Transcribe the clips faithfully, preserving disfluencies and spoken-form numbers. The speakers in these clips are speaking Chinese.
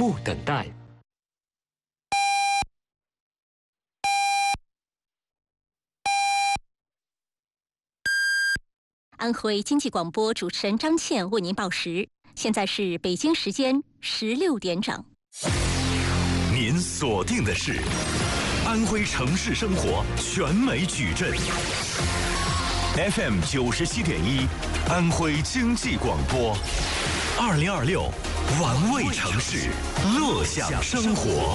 不等待。 安徽经济广播主持人张倩为您报时，现在是北京时间十六点整。 您锁定的是安徽城市生活全美矩阵 F M 九十七点一，安徽经济广播，二零二六玩味城市，乐享生活。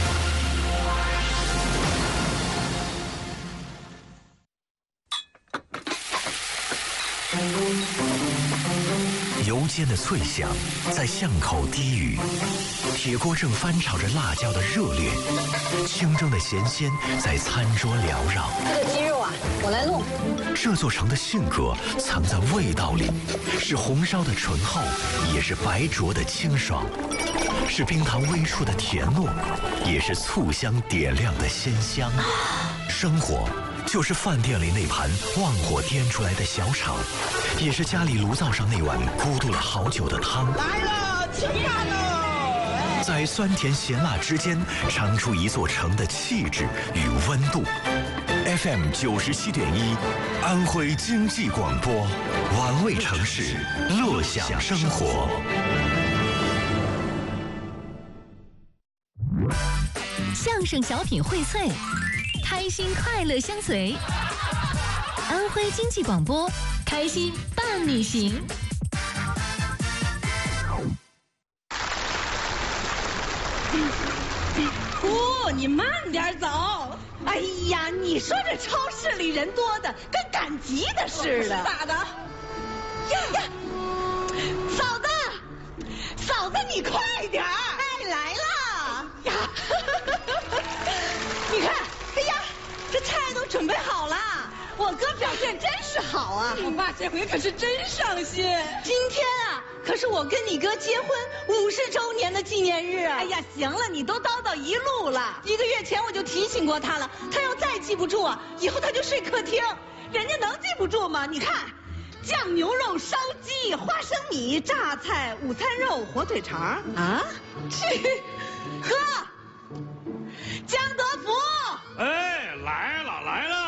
油煎的脆响在巷口低语，铁锅正翻炒着辣椒的热烈，清蒸的咸鲜在餐桌缭绕。 这个鸡肉啊，我来弄。 这座城的性格藏在味道里，是红烧的醇厚，也是白灼的清爽，是冰糖微出的甜糯，也是醋香点亮的鲜香。生活就是饭店里那盘旺火颠出来的小炒，也是家里炉灶上那碗咕嘟了好久的汤。 来了，吃饭喽！ 在酸甜咸辣之间，尝出一座城的气质与温度。F M 九十七点一，安徽经济广播，玩味城市，乐享生活。 相声小品荟萃，开心快乐相随。安徽经济广播，开心伴你行。 哦，你慢点走。哎呀，你说这超市里人多的跟赶集的似的。咋的？呀呀，嫂子，嫂子你快点儿！哎，来了呀！你看，哎呀，这菜都准备好了。我哥表现真是好啊！我爸这回可是真上心。今天啊，可是我跟你哥结婚五十周年的纪念日啊！哎呀，行了，你都叨叨一路了。一个月前我就提醒过他了，他要再记不住啊，以后他就睡客厅。人家能记不住吗？你看，酱牛肉、烧鸡、花生米、榨菜、午餐肉、火腿肠啊！这哥，江德福。 哎，来了来了！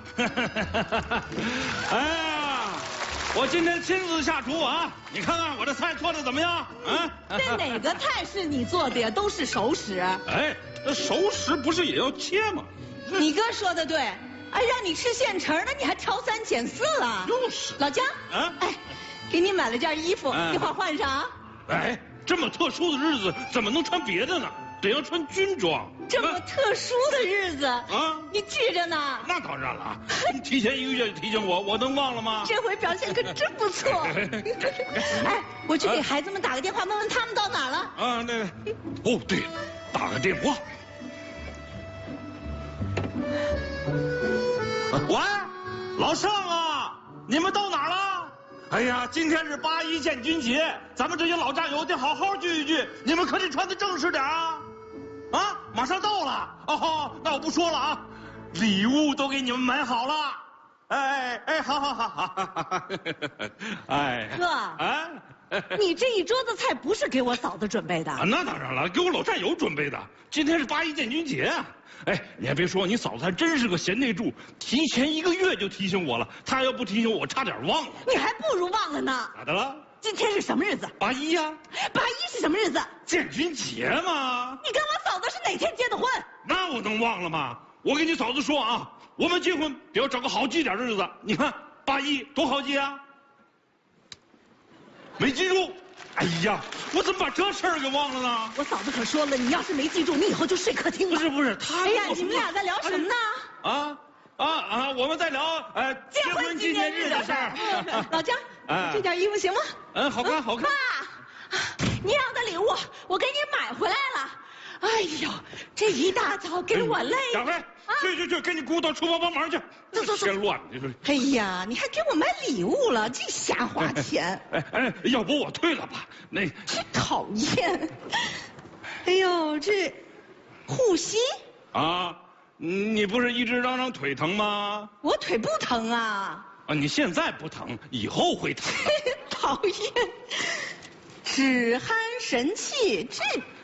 哎呀，我今天亲自下厨啊！你看看我这菜做的怎么样？啊， 这哪个菜是你做的呀？都是熟食。 哎，那熟食不是也要切吗？ 你哥说的对，哎，让你吃现成的，你还挑三拣四啊？ 就是。 老姜， 啊， 哎，给你买了件衣服， 嗯、 一会儿换上啊。 哎，这么特殊的日子，怎么能穿别的呢？得要穿军装。 这么特殊的日子啊， 你记着呢。 那当然了，提前一个月就提醒我，我能忘了吗？ 这回表现可真不错。哎，我去给孩子们打个电话，问问他们到哪儿了。 啊，那个，哦，对了，打个电话。喂，老盛啊，你们到哪儿了？哎呀，今天是八一建军节，咱们这些老战友得好好聚一聚，你们可得穿得正式点啊！啊，马上到了哦，那我不说了啊，礼物都给你们买好了。哎哎，好好好好，哎， 哥， 啊， 你这一桌子菜不是给我嫂子准备的？ 啊，那当然了，给我老战友准备的。今天是八一建军节啊！哎，你还别说，你嫂子还真是个贤内助，提前一个月就提醒我了。她要不提醒我，差点忘了。 你还不如忘了呢。 咋的了？ 今天是什么日子？ 八一呀。 八一是什么日子？ 建军节嘛。 你跟我嫂子是哪天结的婚？ 那我能忘了吗？我跟你嫂子说啊，我们结婚得要找个好记点的日子。你看八一多好记啊，没记住。哎呀，我怎么把这事儿给忘了呢？ 我嫂子可说了，你要是没记住，你以后就睡客厅了。 不是不是，他哎呀，你们俩在聊什么呢？ 啊啊啊！我们在聊呃结婚纪念日的事儿。老姜，这件衣服行吗？ 嗯，好看好看。 爸，你要的礼物我给你买回来了。哎呦，这一大早给我累的。 小飞，去去去，给你姑到厨房帮忙去。 走走走， 添乱你说。 哎呀，你还给我买礼物了，净瞎花钱。 哎哎，要不我退了吧？那真讨厌。哎呦，这护膝啊，你不是一直嚷嚷腿疼吗？ 我腿不疼啊。 啊，你现在不疼，以后会疼的。 讨厌，止鼾神器这。